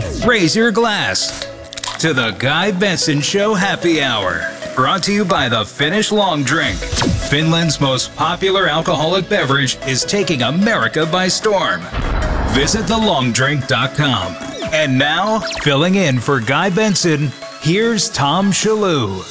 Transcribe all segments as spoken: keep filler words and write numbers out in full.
Raise your glass to the Guy Benson Show Happy Hour. Brought to you by the Finnish Long Drink. Finland's most popular alcoholic beverage is taking America by storm. Visit the long drink dot com. And now, filling in for Guy Benson, here's Tom Shillue.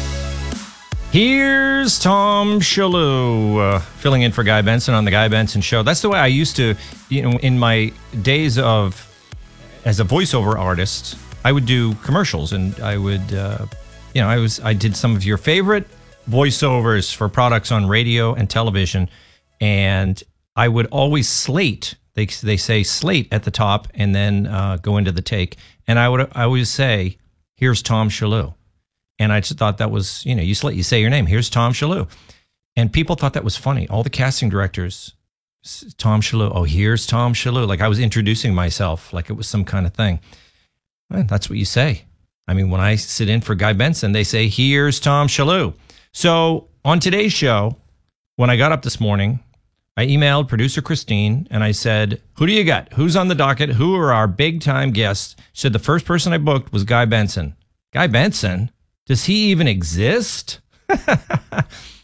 Here's Tom Shillue, uh, filling in for Guy Benson on the Guy Benson Show. That's the way I used to, you know, in my days of, as a voiceover artist, I would do commercials, and I would, uh, you know, I was, I did some of your favorite voiceovers for products on radio and television, and I would always slate. They they say slate at the top, and then uh, go into the take, and I would I always say, "Here's Tom Shillue," and I just thought that was, you know, you slate, you say your name. Here's Tom Shillue, and people thought that was funny. All the casting directors, Tom Shillue. Oh, here's Tom Shillue. Like I was introducing myself, like it was some kind of thing. Well, that's what you say. I mean, when I sit in for Guy Benson, they say, here's Tom Shillue. So on today's show, when I got up this morning, I emailed producer Christine and I said, who do you got? Who's on the docket? Who are our big time guests? She said the first person I booked was Guy Benson. Guy Benson? Does he even exist? uh,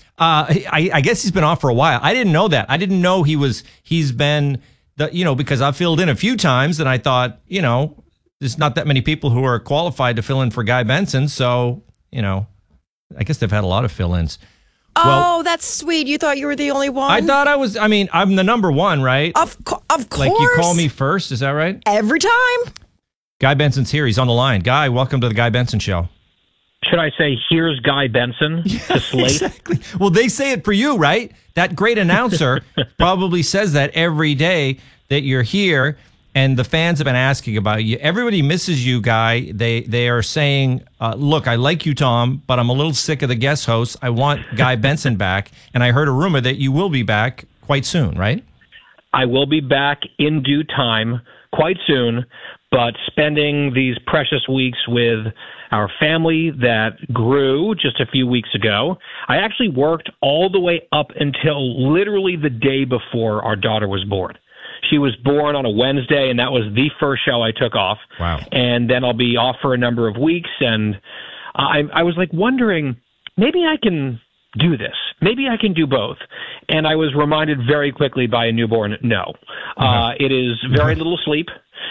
I, I guess he's been off for a while. I didn't know that. I didn't know he was, he's been, the, you know, because I filled in a few times and I thought, you know, there's not that many people who are qualified to fill in for Guy Benson. So, you know, I guess they've had a lot of fill-ins. Oh, well, that's sweet. You thought you were the only one? I thought I was, I mean, I'm the number one, right? Of, co- of course. Like you call me first, is that right? Every time. Guy Benson's here. He's on the line. Guy, welcome to the Guy Benson Show. Should I say, here's Guy Benson to Slate? Exactly. Well, they say it for you, right? That great announcer probably says that every day that you're here. And the fans have been asking about you. Everybody misses you, Guy. They they are saying, uh, look, I like you, Tom, but I'm a little sick of the guest hosts. I want Guy Benson back. And I heard a rumor that you will be back quite soon, right? I will be back in due time, quite soon, but spending these precious weeks with our family that grew just a few weeks ago. I actually worked all the way up until literally the day before our daughter was born. She was born on a Wednesday, and that was the first show I took off. Wow. And then I'll be off for a number of weeks. And I, I was like wondering, maybe I can do this. Maybe I can do both. And I was reminded very quickly by a newborn, no. Mm-hmm. Uh, it is very little sleep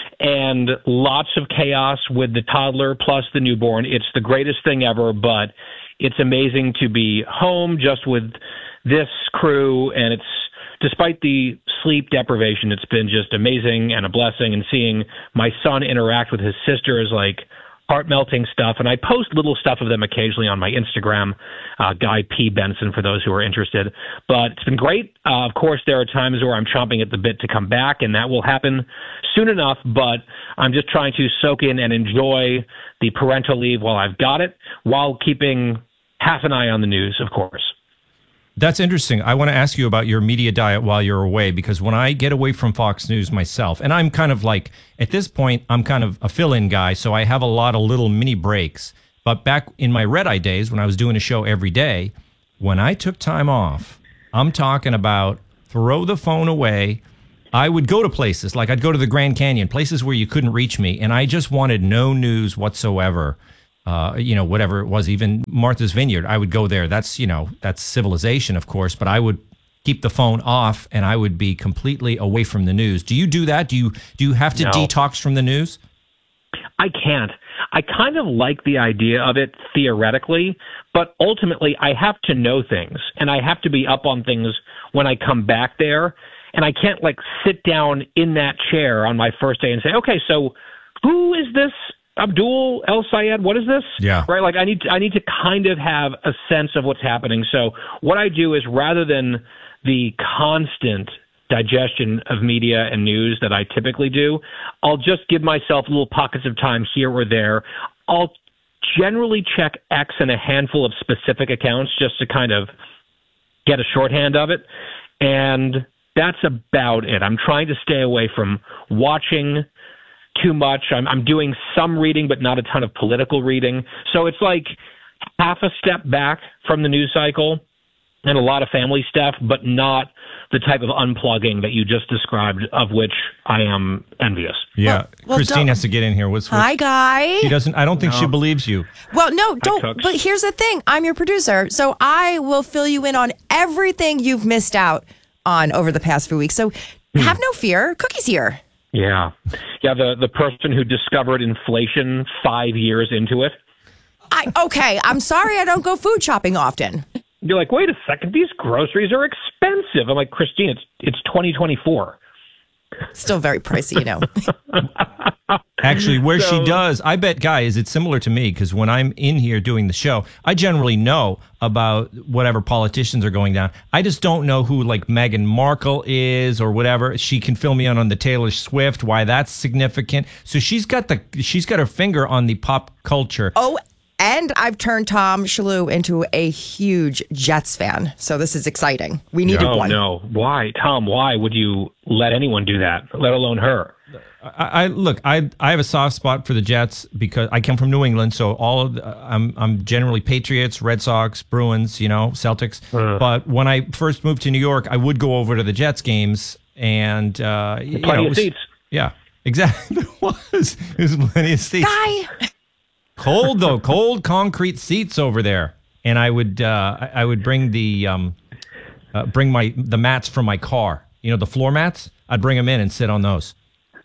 and lots of chaos with the toddler plus the newborn. It's the greatest thing ever, but it's amazing to be home just with this crew, and it's despite the sleep deprivation, it's been just amazing and a blessing. And seeing my son interact with his sister is like heart-melting stuff. And I post little stuff of them occasionally on my Instagram, uh, Guy P. Benson, for those who are interested. But it's been great. Uh, of course, there are times where I'm chomping at the bit to come back, and that will happen soon enough. But I'm just trying to soak in and enjoy the parental leave while I've got it, while keeping half an eye on the news, of course. That's interesting. I want to ask you about your media diet while you're away, because when I get away from Fox News myself, and I'm kind of like, at this point, I'm kind of a fill-in guy, so I have a lot of little mini breaks. But back in my red-eye days, when I was doing a show every day, when I took time off, I'm talking about throw the phone away. I would go to places, like I'd go to the Grand Canyon, places where you couldn't reach me, and I just wanted no news whatsoever. Uh, you know, whatever it was, even Martha's Vineyard, I would go there. That's, you know, that's civilization, of course, but I would keep the phone off and I would be completely away from the news. Do you do that? Do you, do you have to No. detox from the news? I can't. I kind of like the idea of it theoretically, but ultimately I have to know things and I have to be up on things when I come back there. And I can't like sit down in that chair on my first day and say, okay, so who is this Abdul El Sayed? What is this? Yeah. Right. Like I need to, I need to kind of have a sense of what's happening. So what I do is, rather than the constant digestion of media and news that I typically do, I'll just give myself little pockets of time here or there. I'll generally check X and a handful of specific accounts just to kind of get a shorthand of it. And that's about it. I'm trying to stay away from watching too much. I'm, I'm doing some reading, but not a ton of political reading. So it's like half a step back from the news cycle and a lot of family stuff, but not the type of unplugging that you just described, of which I am envious. Yeah. Well, Christine don't- has to get in here. What's, what's Hi, Guy. She doesn't. I don't think she believes you. Well, no, don't. Cooks. But here's the thing. I'm your producer, so I will fill you in on everything you've missed out on over the past few weeks. So have no fear. Cookie's here. Yeah. Yeah, the, the person who discovered inflation five years into it. I okay. I'm sorry. I don't go food shopping often. You're like, wait a second, these groceries are expensive. I'm like, Christine, it's it's twenty twenty-four. Still very pricey, you know. Actually, where So- she does, I bet, Guy, is it similar to me? Because when I'm in here doing the show, I generally know about whatever politicians are going down. I just don't know who, like, Meghan Markle is or whatever. She can fill me in on the Taylor Swift, why that's significant. So she's got the she's got her finger on the pop culture. Oh, and I've turned Tom Shalhoub into a huge Jets fan. So this is exciting. We needed Oh, one. no. Why? Tom, why would you let anyone do that, let alone her? I, I look, I I have a soft spot for the Jets because I come from New England, so all of the, I'm I'm generally Patriots, Red Sox, Bruins, you know, Celtics. Uh. But when I first moved to New York, I would go over to the Jets games, and uh, you know, Plenty it of was- seats. Yeah, exactly. It was it was plenty of seats. Guy. Cold though, cold concrete seats over there, and I would uh, I, I would bring the um, uh, bring my the mats from my car. You know, the floor mats. I'd bring them in and sit on those.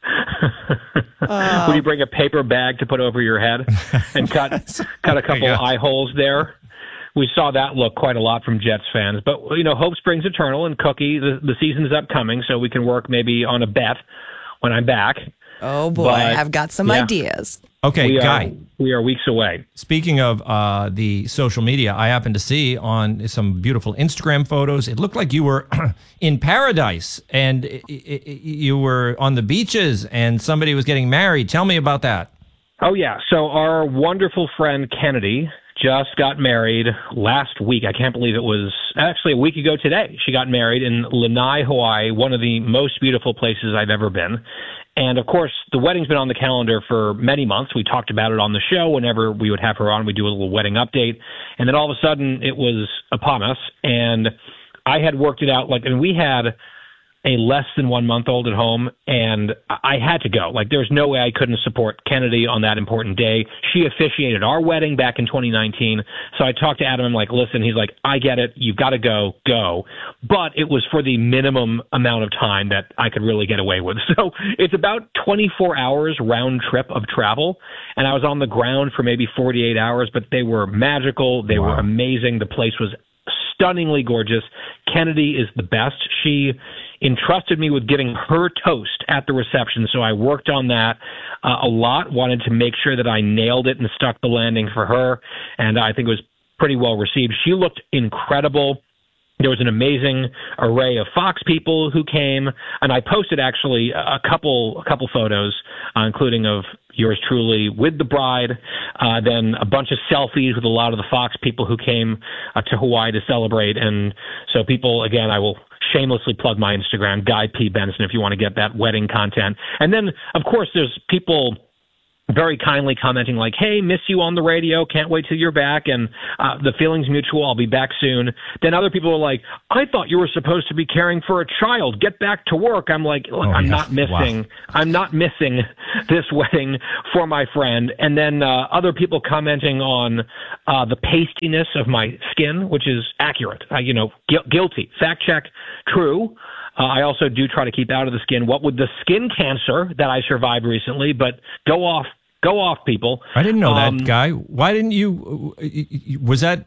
Would you bring a paper bag to put over your head and cut cut a couple Yeah. eye holes there? We saw that look quite a lot from Jets fans. But, you know, hope springs eternal, and Cookie, the, the season's upcoming, so we can work maybe on a bet when I'm back. Oh boy, But, I've got some yeah. ideas. Okay, We Guy. are, we are weeks away. Speaking of uh, the social media, I happened to see on some beautiful Instagram photos. It looked like you were in paradise and i- i- i- you were on the beaches and somebody was getting married. Tell me about that. Oh, yeah. So our wonderful friend Kennedy just got married last week. I can't believe it was actually a week ago today. She got married in Lanai, Hawaii, one of the most beautiful places I've ever been. And, of course, the wedding's been on the calendar for many months. We talked about it on the show. Whenever we would have her on, we'd do a little wedding update. And then all of a sudden, it was upon us. And I had worked it out. Like, and we had a less than one month old at home, and I had to go. Like, there's no way I couldn't support Kennedy on that important day. She officiated our wedding back in twenty nineteen. So I talked to Adam. I'm like, listen, he's like, I get it. You've got to go, go. But it was for the minimum amount of time that I could really get away with. So it's about twenty-four hours round trip of travel. And I was on the ground for maybe forty-eight hours, but they were magical. They Wow. were amazing. The place was stunningly gorgeous. Kennedy is the best. She entrusted me with getting her toast at the reception, so I worked on that uh, a lot, wanted to make sure that I nailed it and stuck the landing for her, and I think it was pretty well received. She looked incredible. There was an amazing array of Fox people who came, and I posted actually a couple a couple photos, uh, including of yours truly with the bride, uh, then a bunch of selfies with a lot of the Fox people who came uh, to Hawaii to celebrate. And so people, again, I will shamelessly plug my Instagram, Guy P. Benson, if you want to get that wedding content. And then, of course, there's people very kindly commenting like, hey, miss you on the radio, can't wait till you're back, and uh, the feeling's mutual, I'll be back soon. Then other people are like, I thought you were supposed to be caring for a child, get back to work. I'm like, look, Oh, I'm yeah. not missing, I'm not missing this wedding for my friend. And then uh, other people commenting on uh, the pastiness of my skin, which is accurate, uh, you know, gu- guilty, fact check, true. Uh, I also do try to keep out of the skin. What with the skin cancer that I survived recently, but go off, go off, people. I didn't know Um, that, Guy. Why didn't you? Was that?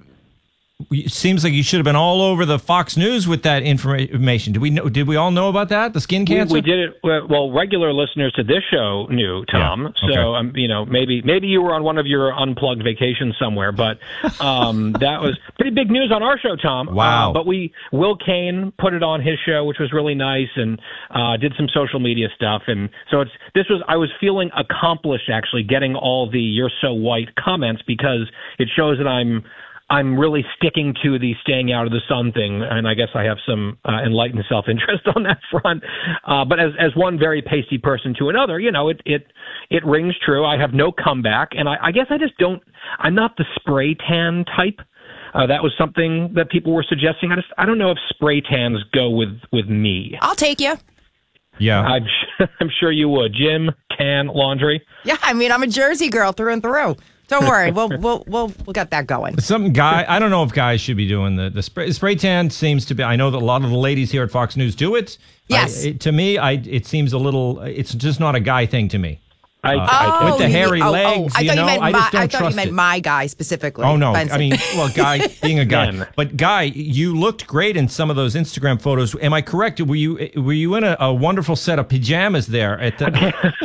It seems like you should have been all over the Fox News with that information. Did we know? Did we all know about that? The skin We, cancer. we did it. Well, regular listeners to this show knew, Tom. Yeah, okay. So, um, you know, maybe maybe you were on one of your unplugged vacations somewhere, but um, that was pretty big news on our show, Tom. Wow. Uh, but we Will Kane put it on his show, which was really nice, and uh, did some social media stuff. And so it's this was I was feeling accomplished actually getting all the "you're so white" comments because it shows that I'm. I'm really sticking to the staying out of the sun thing, and I guess I have some uh, enlightened self-interest on that front. Uh, but as as one very pasty person to another, you know, it it it rings true. I have no comeback, and I, I guess I just don't. I'm not the spray tan type. Uh, that was something that people were suggesting. I just I don't know if spray tans go with with me. I'll take you. Yeah. I'm, I'm sure you would. Gym, can, laundry. Yeah, I mean, I'm a Jersey girl through and through. Don't worry, we'll we'll we'll we'll get that going. Some guy, I don't know if guys should be doing the the spray, spray tan. Seems to be. I know that a lot of the ladies here at Fox News do it. Yes. I, it, to me, I it seems a little. It's just not a guy thing to me. I, Uh, I, with the you hairy mean- oh, legs, oh, I you thought know, you meant I my, just don't I thought trust you meant it. my guy specifically. Oh no! Benson. I mean, well, guy being a guy, Men. but guy, you looked great in some of those Instagram photos. Am I correct? Were you were you in a, a wonderful set of pajamas there at the?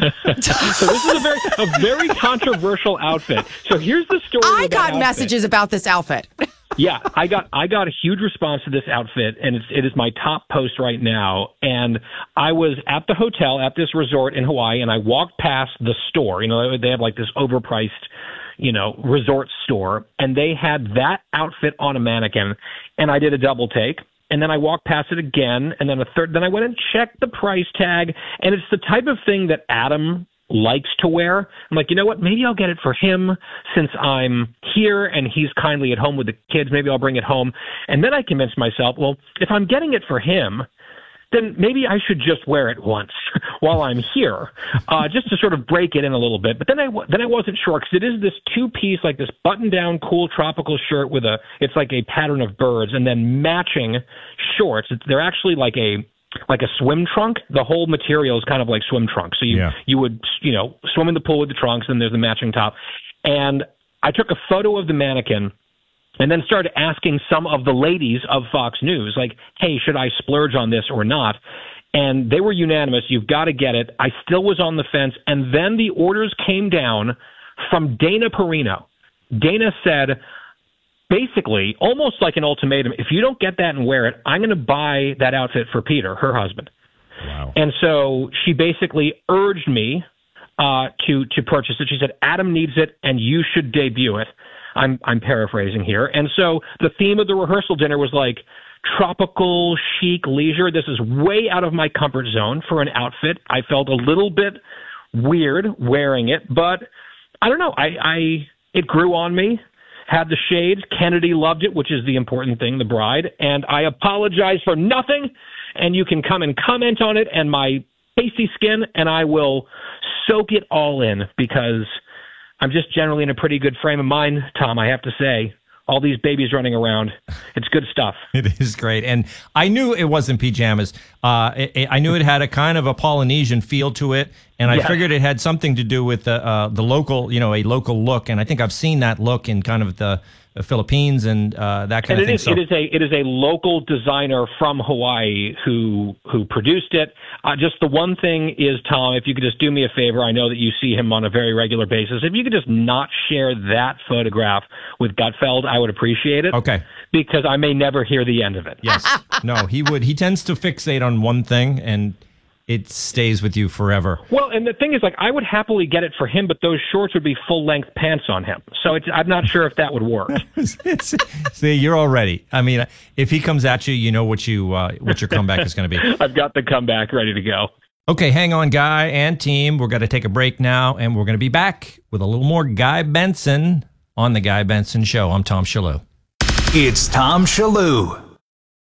so this is a very a very controversial outfit. So here's the story. I of that got outfit. messages about this outfit. Yeah, I got I got a huge response to this outfit, and it's it is my top post right now. And I was at the hotel at this resort in Hawaii, and I walked past the store. You know, they have like this overpriced, you know, resort store, and they had that outfit on a mannequin. And I did a double take, and then I walked past it again, and then a third. Then I went and checked the price tag, and it's the type of thing that Adam likes to wear. I'm like, you know what? Maybe I'll get it for him since I'm here and he's kindly at home with the kids. Maybe I'll bring it home. And then I convinced myself, well, if I'm getting it for him, then maybe I should just wear it once while I'm here, uh, just to sort of break it in a little bit. But then I then I wasn't sure because it is this two piece, like this button down, cool tropical shirt with a, it's like a pattern of birds, and then matching shorts. It's, they're actually like a like a swim trunk. The whole material is kind of like swim trunk. So you, Yeah. you would, you know, swim in the pool with the trunks, and there's the matching top. And I took a photo of the mannequin and then started asking some of the ladies of Fox News, like, hey, should I splurge on this or not? And they were unanimous. You've got to get it. I still was on the fence. And then the orders came down from Dana Perino. Dana said, basically, almost like an ultimatum, if you don't get that and wear it, I'm going to buy that outfit for Peter, her husband. Wow. And so she basically urged me uh, to to purchase it. She said, Adam needs it, and you should debut it. I'm I'm paraphrasing here. And so the theme of the rehearsal dinner was like tropical, chic leisure. This is way out of my comfort zone for an outfit. I felt a little bit weird wearing it, but I don't know. I, I it grew on me. Had the shades. Kennedy loved it, which is the important thing, the bride. And I apologize for nothing. And you can come and comment on it and my pasty skin, and I will soak it all in because I'm just generally in a pretty good frame of mind, Tom, I have to say. All these babies running around. It's good stuff. It is great. And I knew it wasn't pajamas. Uh, it, I knew it had a kind of a Polynesian feel to it. And I Yes. figured it had something to do with the, uh, the local, you know, a local look. And I think I've seen that look in kind of the, the Philippines and uh, that kind And of it thing. is So- it is a it is a local designer from Hawaii who who produced it. Uh, just the one thing is, Tom, if you could just do me a favor, I know that you see him on a very regular basis. If you could just not share that photograph with Gutfeld, I would appreciate it. Okay. Because I may never hear the end of it. Yes. No, he would. He tends to fixate on one thing and it stays with you forever. Well, and the thing is, like, I would happily get it for him, but those shorts would be full length pants on him. So it's, I'm not sure if that would work. It's- see, you're all ready. I mean, if he comes at you, you know what you uh, what your comeback is going to be. I've got the comeback ready to go. Okay, hang on, Guy and team. We're going to take a break now, and we're going to be back with a little more Guy Benson on The Guy Benson Show. I'm Tom Shalhoub. It's Tom Shalhoub.